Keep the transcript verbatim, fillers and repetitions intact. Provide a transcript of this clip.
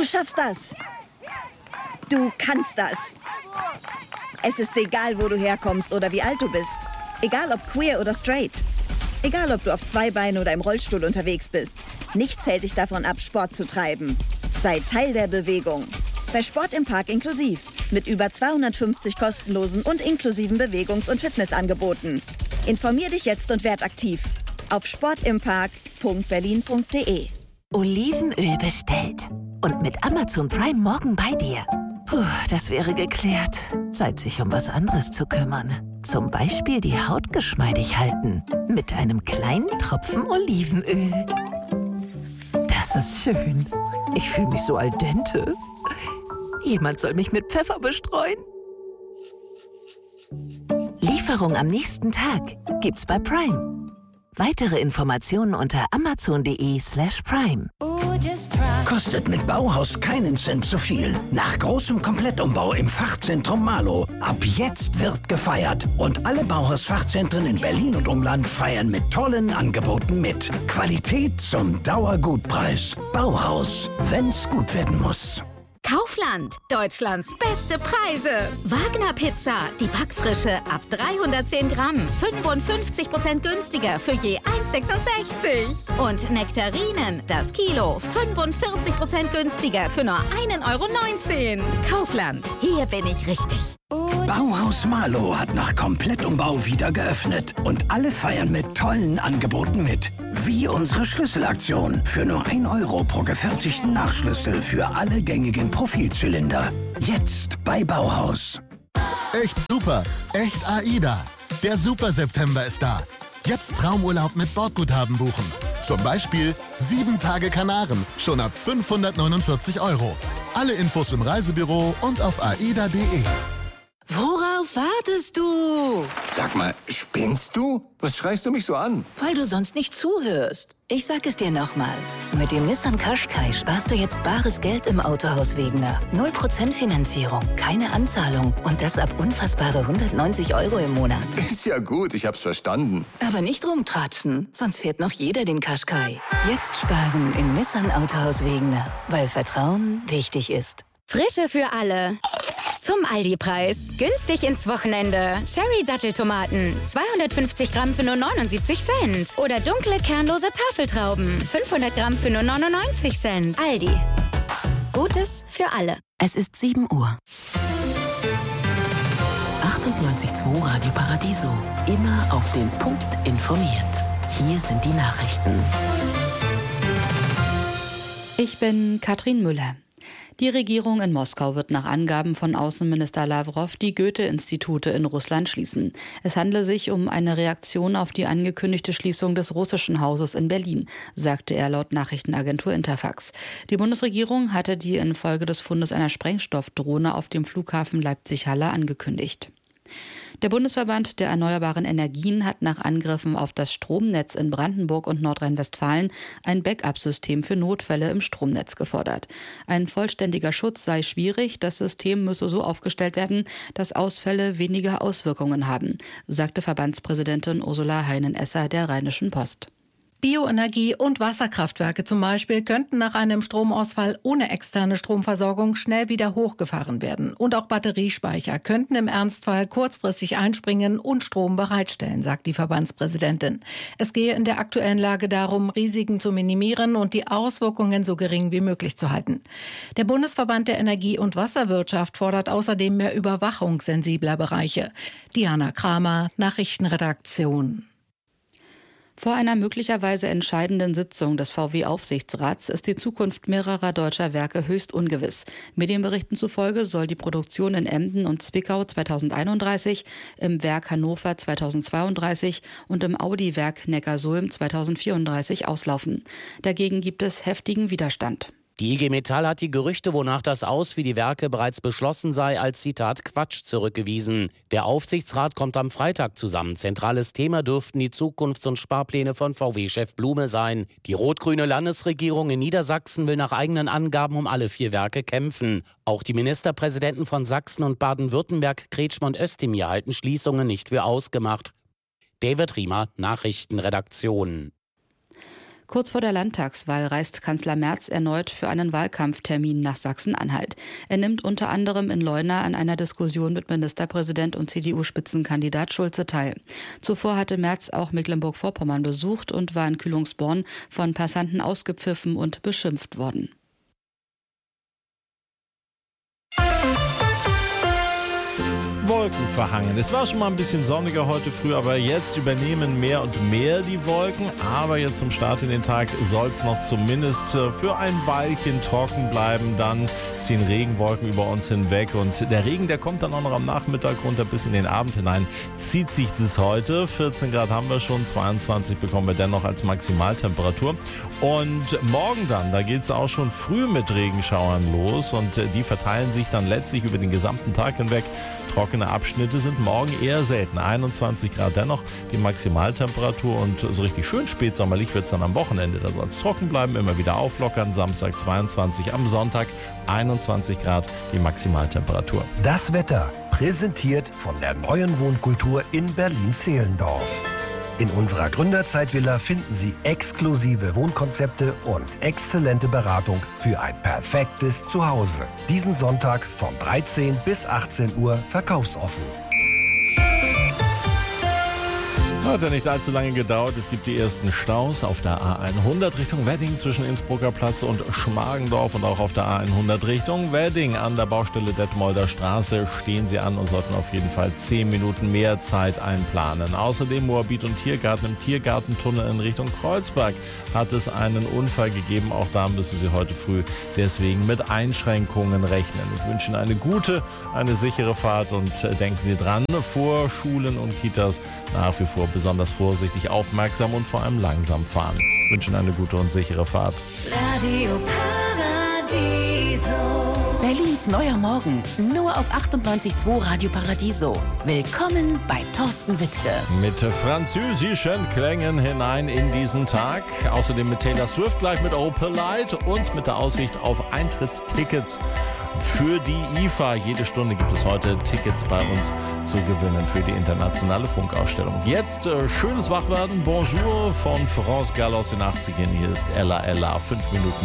Du schaffst das. Du kannst das. Es ist egal, wo du herkommst oder wie alt du bist. Egal ob queer oder straight. Egal ob du auf zwei Beinen oder im Rollstuhl unterwegs bist. Nichts hält dich davon ab, Sport zu treiben. Sei Teil der Bewegung. Bei Sport im Park inklusiv. Mit über zweihundertfünfzig kostenlosen und inklusiven Bewegungs- und Fitnessangeboten. Informier dich jetzt und werd aktiv. Auf sportimpark punkt berlin punkt de. Olivenöl bestellt. Und mit Amazon Prime morgen bei dir. Puh, das wäre geklärt. Zeit, sich um was anderes zu kümmern. Zum Beispiel die Haut geschmeidig halten. Mit einem kleinen Tropfen Olivenöl. Das ist schön. Ich fühle mich so al dente. Jemand soll mich mit Pfeffer bestreuen. Lieferung am nächsten Tag gibt's bei Prime. Weitere Informationen unter amazon.de slash prime. Kostet mit Bauhaus keinen Cent zu viel. Nach großem Komplettumbau im Fachzentrum Marlow. Ab jetzt wird gefeiert. Und alle Bauhaus-Fachzentren in Berlin und Umland feiern mit tollen Angeboten mit. Qualität zum Dauergutpreis. Bauhaus, wenn's gut werden muss. Kaufland, Deutschlands beste Preise. Wagner Pizza, die Backfrische ab dreihundertzehn Gramm, fünfundfünfzig Prozent günstiger für je eins Komma sechsundsechzig. Und Nektarinen, das Kilo, fünfundvierzig Prozent günstiger für nur ein Euro neunzehn. Kaufland, hier bin ich richtig. Bauhaus Marlow hat nach Komplettumbau wieder geöffnet. Und alle feiern mit tollen Angeboten mit. Wie unsere Schlüsselaktion. Für nur ein Euro pro gefertigten Nachschlüssel für alle gängigen Profilzylinder. Jetzt bei Bauhaus. Echt super. Echt AIDA. Der Super September ist da. Jetzt Traumurlaub mit Bordguthaben buchen. Zum Beispiel sieben Tage Kanaren. Schon ab fünfhundertneunundvierzig Euro. Alle Infos im Reisebüro und auf aida punkt de. Worauf wartest du? Sag mal, spinnst du? Was schreist du mich so an? Weil du sonst nicht zuhörst. Ich sag es dir nochmal. Mit dem Nissan Qashqai sparst du jetzt bares Geld im Autohaus Wegener. null Prozent Finanzierung, keine Anzahlung und das ab unfassbare hundertneunzig Euro im Monat. Ist ja gut, ich hab's verstanden. Aber nicht rumtratschen, sonst fährt noch jeder den Qashqai. Jetzt sparen im Nissan Autohaus Wegener, weil Vertrauen wichtig ist. Frische für alle. Zum Aldi-Preis. Günstig ins Wochenende. Cherry-Datteltomaten. zweihundertfünfzig Gramm für nur neunundsiebzig Cent. Oder dunkle, kernlose Tafeltrauben. fünfhundert Gramm für nur neunundneunzig Cent. Aldi. Gutes für alle. Es ist sieben Uhr. achtundneunzig Komma zwei Radio Paradiso. Immer auf den Punkt informiert. Hier sind die Nachrichten. Ich bin Katrin Müller. Die Regierung in Moskau wird nach Angaben von Außenminister Lawrow die Goethe-Institute in Russland schließen. Es handle sich um eine Reaktion auf die angekündigte Schließung des russischen Hauses in Berlin, sagte er laut Nachrichtenagentur Interfax. Die Bundesregierung hatte die infolge des Fundes einer Sprengstoffdrohne auf dem Flughafen Leipzig-Halle angekündigt. Der Bundesverband der erneuerbaren Energien hat nach Angriffen auf das Stromnetz in Brandenburg und Nordrhein-Westfalen ein Backup-System für Notfälle im Stromnetz gefordert. Ein vollständiger Schutz sei schwierig, das System müsse so aufgestellt werden, dass Ausfälle weniger Auswirkungen haben, sagte Verbandspräsidentin Ursula Heinen-Esser der Rheinischen Post. Bioenergie- und Wasserkraftwerke zum Beispiel könnten nach einem Stromausfall ohne externe Stromversorgung schnell wieder hochgefahren werden. Und auch Batteriespeicher könnten im Ernstfall kurzfristig einspringen und Strom bereitstellen, sagt die Verbandspräsidentin. Es gehe in der aktuellen Lage darum, Risiken zu minimieren und die Auswirkungen so gering wie möglich zu halten. Der Bundesverband der Energie- und Wasserwirtschaft fordert außerdem mehr Überwachung sensibler Bereiche. Diana Kramer, Nachrichtenredaktion. Vor einer möglicherweise entscheidenden Sitzung des V W-Aufsichtsrats ist die Zukunft mehrerer deutscher Werke höchst ungewiss. Medienberichten zufolge soll die Produktion in Emden und Zwickau zweitausendeinunddreißig, im Werk Hannover zweitausendzweiunddreißig und im Audi-Werk Neckarsulm zweitausendvierunddreißig auslaufen. Dagegen gibt es heftigen Widerstand. Die I G Metall hat die Gerüchte, wonach das Aus wie die Werke bereits beschlossen sei, als Zitat Quatsch zurückgewiesen. Der Aufsichtsrat kommt am Freitag zusammen. Zentrales Thema dürften die Zukunfts- und Sparpläne von V W-Chef Blume sein. Die rot-grüne Landesregierung in Niedersachsen will nach eigenen Angaben um alle vier Werke kämpfen. Auch die Ministerpräsidenten von Sachsen und Baden-Württemberg, Kretschmer und Özdemir, halten Schließungen nicht für ausgemacht. David Riemer, Nachrichtenredaktion. Kurz vor der Landtagswahl reist Kanzler Merz erneut für einen Wahlkampftermin nach Sachsen-Anhalt. Er nimmt unter anderem in Leuna an einer Diskussion mit Ministerpräsident und C D U-Spitzenkandidat Schulze teil. Zuvor hatte Merz auch Mecklenburg-Vorpommern besucht und war in Kühlungsborn von Passanten ausgepfiffen und beschimpft worden. Wolken verhangen. Es war schon mal ein bisschen sonniger heute früh, aber jetzt übernehmen mehr und mehr die Wolken. Aber jetzt zum Start in den Tag soll es noch zumindest für ein Weilchen trocken bleiben. Dann ziehen Regenwolken über uns hinweg und der Regen, der kommt dann auch noch am Nachmittag runter bis in den Abend hinein. Zieht sich das heute. vierzehn Grad haben wir schon, zweiundzwanzig bekommen wir dennoch als Maximaltemperatur. Und morgen dann, da geht es auch schon früh mit Regenschauern los und die verteilen sich dann letztlich über den gesamten Tag hinweg. Trockene Abschnitte sind morgen eher selten. einundzwanzig Grad dennoch die Maximaltemperatur und so richtig schön spätsommerlich wird es dann am Wochenende. Da soll es trocken bleiben, immer wieder auflockern. Samstag zweiundzwanzig, am Sonntag einundzwanzig Grad die Maximaltemperatur. Das Wetter präsentiert von der neuen Wohnkultur in Berlin-Zehlendorf. In unserer Gründerzeitvilla finden Sie exklusive Wohnkonzepte und exzellente Beratung für ein perfektes Zuhause. Diesen Sonntag von dreizehn bis achtzehn Uhr verkaufsoffen. Hat ja nicht allzu lange gedauert. Es gibt die ersten Staus auf der A hundert Richtung Wedding zwischen Innsbrucker Platz und Schmargendorf und auch auf der A hundert Richtung Wedding an der Baustelle Detmolder Straße stehen Sie an und sollten auf jeden Fall zehn Minuten mehr Zeit einplanen. Außerdem Moabit und Tiergarten im Tiergartentunnel in Richtung Kreuzberg hat es einen Unfall gegeben. Auch da müssen Sie heute früh deswegen mit Einschränkungen rechnen. Ich wünsche Ihnen eine gute, eine sichere Fahrt und denken Sie dran, vor Schulen und Kitas nach wie vor besonders vorsichtig, aufmerksam und vor allem langsam fahren. Ich wünsche Ihnen eine gute und sichere Fahrt. Radio Paradiso. Berlins neuer Morgen. Nur auf achtundneunzig Komma zwei Radio Paradiso. Willkommen bei Thorsten Wittke. Mit französischen Klängen hinein in diesen Tag. Außerdem mit Taylor Swift gleich mit Opalite und mit der Aussicht auf Eintrittstickets für die I F A. Jede Stunde gibt es heute Tickets bei uns zu gewinnen für die internationale Funkausstellung. Jetzt äh, schönes Wachwerden. Bonjour von France Gall aus den achtzigern. Hier ist Ella Ella. Fünf Minuten